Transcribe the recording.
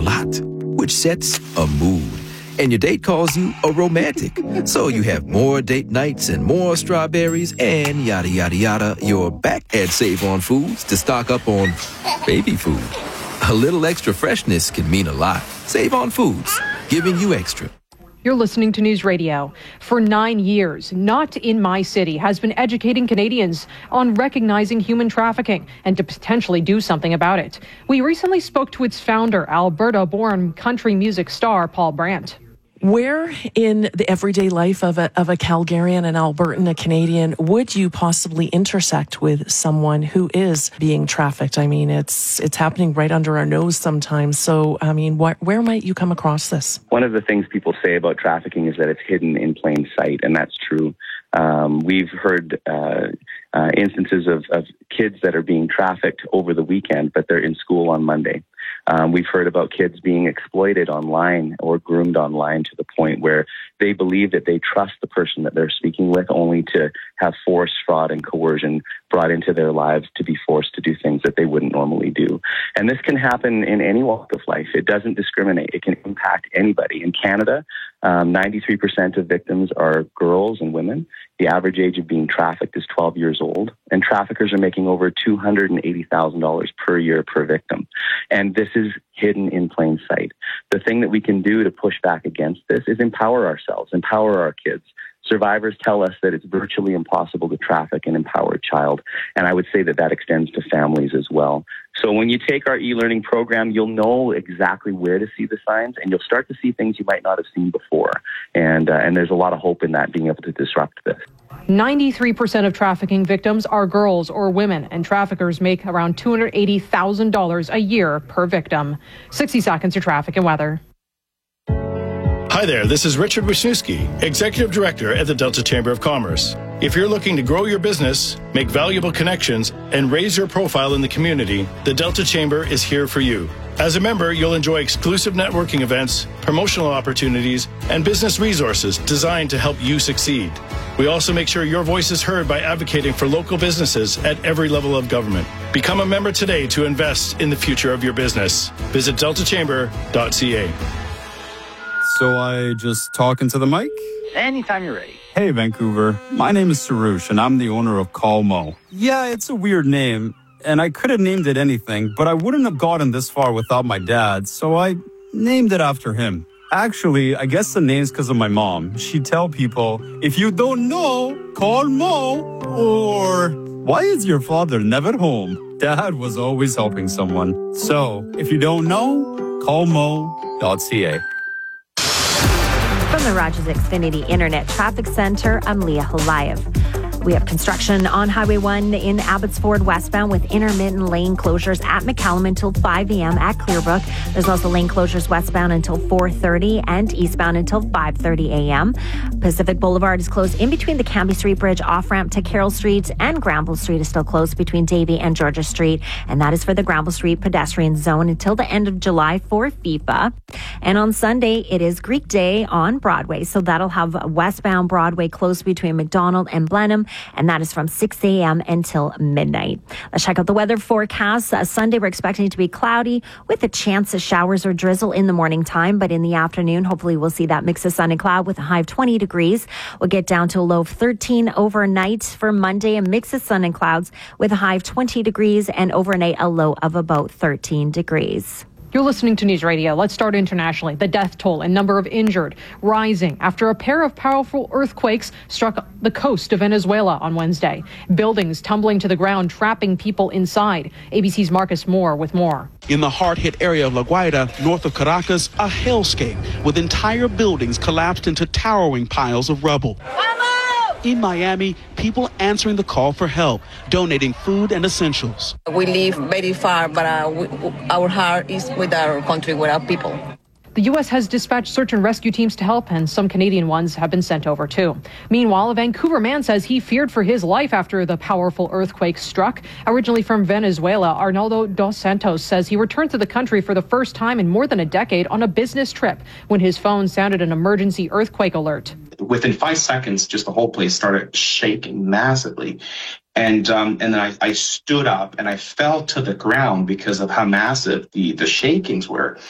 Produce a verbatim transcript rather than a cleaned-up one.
lot, which sets a mood. And your date calls you a romantic. So you have more date nights and more strawberries and yada, yada, yada. You're back at Save On Foods to stock up on baby food. A little extra freshness can mean a lot. Save On Foods, giving you extra. You're listening to News Radio. For nine years, Not in My City has been educating Canadians on recognizing human trafficking and to potentially do something about it. We recently spoke to its founder, Alberta-born country music star Paul Brandt. Where in the everyday life of a, of a Calgarian, an Albertan, a Canadian, would you possibly intersect with someone who is being trafficked? I mean, it's it's happening right under our nose sometimes. So, I mean, wh- where might you come across this? One of the things people say about trafficking is that it's hidden in plain sight, and that's true. Um, we've heard uh, uh, instances of, of kids that are being trafficked over the weekend, but they're in school on Monday. Um, we've heard about kids being exploited online or groomed online to the point where they believe that they trust the person that they're speaking with, only to have force, fraud, and coercion brought into their lives to be forced to do things that they wouldn't normally do. And this can happen in any walk of life. It doesn't discriminate. It can impact anybody. In Canada, um, ninety-three percent of victims are girls and women. The average age of being trafficked is twelve years old, and traffickers are making over two hundred eighty thousand dollars per year per victim. And this is hidden in plain sight. The thing that we can do to push back against this is empower ourselves, empower our kids. Survivors tell us that it's virtually impossible to traffic and empower a child, and I would say that that extends to families as well. So when you take our e-learning program, you'll know exactly where to see the signs, and you'll start to see things you might not have seen before. And uh, and there's a lot of hope in that, being able to disrupt this. ninety-three percent of trafficking victims are girls or women, and traffickers make around two hundred eighty thousand dollars a year per victim. sixty seconds of traffic and weather. Hi there, this is Richard Wisniewski, Executive Director at the Delta Chamber of Commerce. If you're looking to grow your business, make valuable connections, and raise your profile in the community, the Delta Chamber is here for you. As a member, you'll enjoy exclusive networking events, promotional opportunities, and business resources designed to help you succeed. We also make sure your voice is heard by advocating for local businesses at every level of government. Become a member today to invest in the future of your business. Visit delta chamber dot c a. So I just talk into the mic? Anytime you're ready. Hey, Vancouver. My name is Sarush, and I'm the owner of Call Mo. Yeah, it's a weird name, and I could have named it anything, but I wouldn't have gotten this far without my dad, so I named it after him. Actually, I guess the name's because of my mom. She'd tell people, if you don't know, call Mo, or why is your father never home? Dad was always helping someone. So, if you don't know, call mo dot c a. From the Rogers Xfinity Internet Traffic Center, I'm Leah Holayev. We have construction on Highway one in Abbotsford westbound with intermittent lane closures at McCallum until five a.m. at Clearbrook. There's also lane closures westbound until four thirty and eastbound until five thirty a.m. Pacific Boulevard is closed in between the Cambie Street Bridge off-ramp to Carroll Street, and Granville Street is still closed between Davie and Georgia Street, and that is for the Granville Street pedestrian zone until the end of July for FIFA. And on Sunday, it is Greek Day on Broadway, so that'll have westbound Broadway closed between McDonald and Blenheim, and that is from six a.m. until midnight. Let's check out the weather forecast. Uh, Sunday, we're expecting it to be cloudy with a chance of showers or drizzle in the morning time, but in the afternoon, hopefully we'll see that mix of sun and cloud with a high of twenty degrees. We'll get down to a low of thirteen overnight for Monday, a mix of sun and clouds with a high of twenty degrees, and overnight a low of about thirteen degrees. You're listening to News Radio. Let's start internationally. The death toll and number of injured rising after a pair of powerful earthquakes struck the coast of Venezuela on Wednesday. Buildings tumbling to the ground, trapping people inside. A B C's Marcus Moore with more. In the hard-hit area of La Guaira, north of Caracas, a hellscape with entire buildings collapsed into towering piles of rubble. In Miami, people answering the call for help, donating food and essentials. We live very far, but uh, we, our heart is with our country, with our people. The U S has dispatched search and rescue teams to help, and some Canadian ones have been sent over too. Meanwhile, a Vancouver man says he feared for his life after the powerful earthquake struck. Originally from Venezuela, Arnaldo dos Santos says he returned to the country for the first time in more than a decade on a business trip when his phone sounded an emergency earthquake alert. Within five seconds, just the whole place started shaking massively. And um, and then I, I stood up and I fell to the ground because of how massive the, the shakings were.